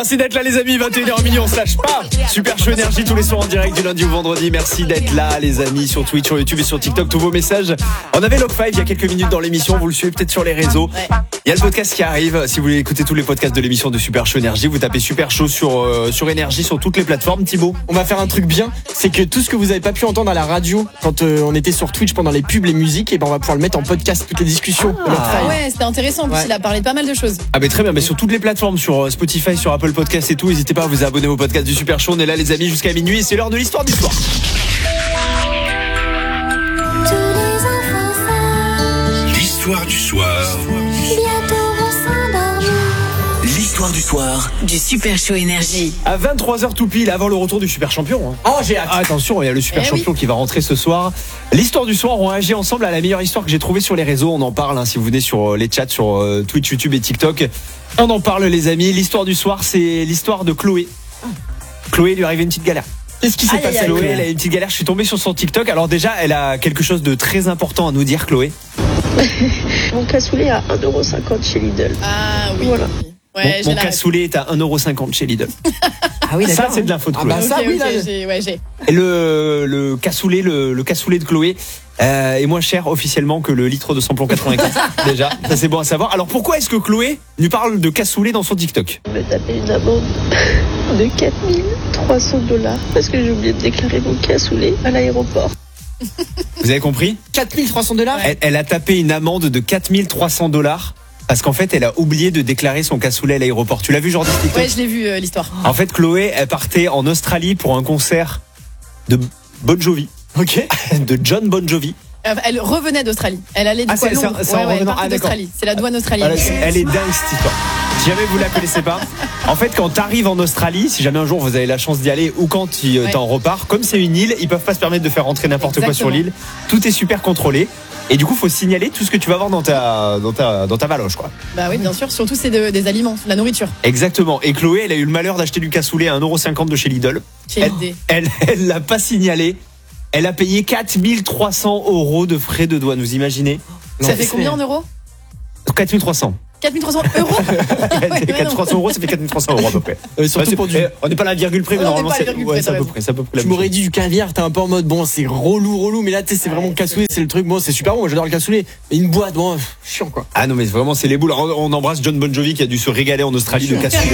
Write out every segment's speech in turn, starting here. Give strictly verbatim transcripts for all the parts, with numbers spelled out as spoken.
Merci d'être là les amis, vingt et une heures minuit, on se lâche pas. Super Show Énergie tous les soirs en direct du lundi au vendredi. Merci d'être là les amis sur Twitch, sur YouTube et sur TikTok. Tous vos messages. On avait Log cinq il y a quelques minutes dans l'émission, vous le suivez peut-être sur les réseaux. Il y a le podcast qui arrive. Si vous voulez écouter tous les podcasts de l'émission de Super Show Énergie, vous tapez Super Show sur, euh, sur Énergie sur toutes les plateformes. Thibaut, on va faire un truc bien, c'est que tout ce que vous avez pas pu entendre à la radio quand euh, on était sur Twitch pendant les pubs, les musiques, et ben on va pouvoir le mettre en podcast, toutes les discussions. Ah, ah ouais, c'était intéressant. En plus, ouais. il a parlé de pas mal de choses. Ah mais très bien, mais sur toutes les plateformes, sur Spotify, sur Apple Podcast et tout, n'hésitez pas à vous abonner au podcast du Super Show. On est là les amis jusqu'à minuit et c'est l'heure de l'histoire du soir. L'histoire du soir. L'histoire du soir du Super Show Énergie. À vingt-trois heures tout pile, avant le retour du Super Champion. Oh, j'ai hâte. Ah, attention, il y a le Super eh Champion oui. qui va rentrer ce soir. L'histoire du soir, on réagit ensemble à la meilleure histoire que j'ai trouvée sur les réseaux. On en parle hein, si vous venez sur les chats, sur euh, Twitch, YouTube et TikTok. On en parle les amis. L'histoire du soir, c'est l'histoire de Chloé. Chloé, lui arrivait une petite galère. Qu'est-ce qui s'est Aïe, passé aïe, à aïe. Chloé, elle a une petite galère. Je suis tombé sur son TikTok. Alors déjà, elle a quelque chose de très important à nous dire, Chloé. Mon cassoulet à un euro cinquante chez Lidl. Ah oui. Voilà. Ouais, Mon, j'ai mon la cassoulet est à un euro cinquante chez Lidl. Ah oui, Ça, c'est de l'info de Ah Chloé. bah ref. ça, Ok, oui, ok, là. j'ai, ouais, j'ai. Et le, le cassoulet, le, le cassoulet de Chloé euh, est moins cher officiellement que le litre de samplon quatre-vingt-quinze. Déjà, ça c'est bon à savoir. Alors pourquoi est-ce que Chloé nous parle de cassoulet dans son TikTok? Je me tapais une amende de quatre mille trois cents dollars parce que j'ai oublié de déclarer mon cassoulet à l'aéroport. Vous avez compris? quatre mille trois cents dollars. elle, elle a tapé une amende de quatre mille trois cents dollars parce qu'en fait elle a oublié de déclarer son cassoulet à l'aéroport. Tu l'as vu Jordi TikTok? Ouais, je l'ai vu euh, l'histoire. En fait Chloé, elle partait en Australie pour un concert de Bon Jovi. Ok. De John Bon Jovi. Euh, Elle revenait d'Australie. Elle allait du Ah, coup à c'est- c'est Londres. un- c'est Ouais, en ouais, elle revenant. partait Ah, d'accord. d'Australie. C'est la douane australienne. Voilà, c'est- elle est dingue cette histoire. Si jamais vous la connaissez pas, en fait quand t'arrives en Australie, si jamais un jour vous avez la chance d'y aller ou quand tu Ouais. t'en repars, comme c'est une île, ils peuvent pas se permettre de faire rentrer n'importe quoi sur Exactement. l'île. Tout est super contrôlé. Et du coup, faut signaler tout ce que tu vas avoir dans ta dans ta dans ta valoche, quoi. Bah oui, bien sûr. Surtout, c'est de- des aliments, de la nourriture. Exactement. Et Chloé, elle a eu le malheur d'acheter du cassoulet à un euro cinquante de chez Lidl. Chez Elle, Lidl. elle, elle l'a pas signalé. Elle a payé quatre mille trois cents euros de frais de douane. Vous imaginez? Ça fait combien en euros? quatre mille trois cents. quatre mille trois cents euros. Ouais, ouais, quatre mille trois cents euros, ça fait quatre mille trois cents euros à peu près. Euh, surtout Ouais, pour c'est- du- eh, on n'est pas à la virgule près, mais On n'est normalement pas à la c'est virgule ouais, près, c'est à t'as peu raison. près, c'est à peu près la Je même m'aurais chose. dit du caviar, t'es un peu en mode bon, c'est relou, relou, mais là, tu sais, c'est vraiment cassoulet, c'est le truc, bon, c'est super bon, moi j'adore le cassoulet. Mais une boîte, bon, pff, chiant quoi. Ah non mais vraiment c'est les boules. On on embrasse John Bon Jovi qui a dû se régaler en Australie de cassoulet.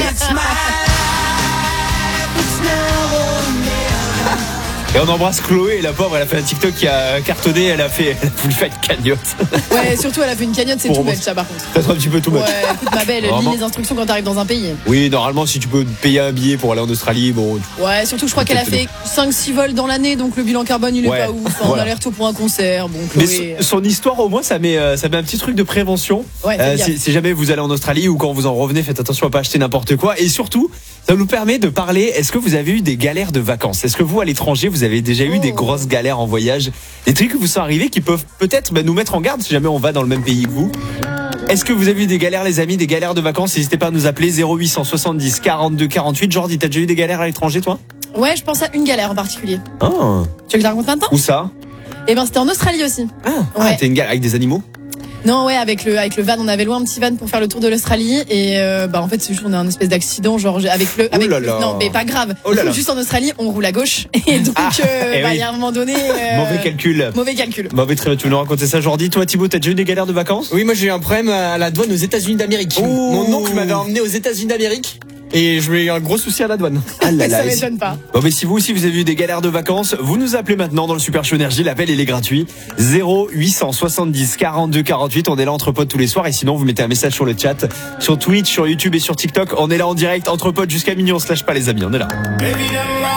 Et on embrasse Chloé, la pauvre, elle a fait un TikTok qui a cartonné, elle a fait, elle a voulu faire une cagnotte. Ouais, surtout, elle a fait une cagnotte, c'est Pour tout moi. bête, ça, par contre. Peut-être un petit peu tout Ouais, much. écoute, ma belle, Vraiment. lis les instructions quand t'arrives dans un pays. Oui, normalement si tu peux payer un billet pour aller en Australie, bon. tu- Ouais, surtout, je crois qu'elle a fait cinq six vols dans l'année, donc le bilan carbone, il est Ouais, pas ouf. Enfin, voilà. On a l'air tout pour un concert. Bon, Mais Chloé. son, son histoire au moins ça met euh, ça met un petit truc de prévention. Ouais, Euh, c'est si, bien. si jamais vous allez en Australie ou quand vous en revenez, faites attention à pas acheter n'importe quoi. Et surtout, ça nous permet de parler. Est-ce que vous avez eu des galères de vacances? Est-ce que vous à l'étranger vous avez déjà eu Oh. des grosses galères en voyage? Des trucs qui vous sont arrivés qui peuvent peut-être bah, nous mettre en garde si jamais on va dans le même pays que vous. Est-ce que vous avez eu des galères les amis, des galères de vacances? N'hésitez pas à nous appeler zéro huit cent soixante-dix quarante-deux quarante-huit. Jordi, t'as déjà eu des galères à l'étranger toi? Ouais, je pense à une galère en particulier. Ah, Tu veux que je la raconte maintenant? où ça? Eh ben, c'était en Australie aussi. Ah, ah, Ouais. t'as une galère avec des animaux? Non, ouais, avec le, avec le van, on avait loué un petit van pour faire le tour de l'Australie et euh, bah en fait, c'est juste on a un espèce d'accident, genre j'ai- avec le, avec là le- là. non, mais pas grave. Oh là là. Juste en Australie, on roule à gauche et donc Ah, euh, eh bah il oui. y a un moment donné. euh, Mauvais calcul. Mauvais calcul. Mauvais très bien, tu veux nous raconter ça Jordi? Toi Thibaut, t'as déjà eu des galères de vacances? Oui, moi j'ai eu un problème à la douane aux États-Unis d'Amérique. Ouh. Mon oncle m'avait emmené aux États-Unis d'Amérique et je ai eu un gros souci à la douane. Ah là là, Ça et si- m'étonne pas. Bon, mais si vous aussi vous avez eu des galères de vacances, vous nous appelez maintenant dans le Super Show Énergie. L'appel il est gratuit. zéro huit cent soixante-dix quarante-deux quarante-huit. On est là entre potes tous les soirs. Et sinon, vous mettez un message sur le chat, sur Twitch, sur YouTube et sur TikTok. On est là en direct entre potes jusqu'à minuit. On se lâche pas les amis. On est là.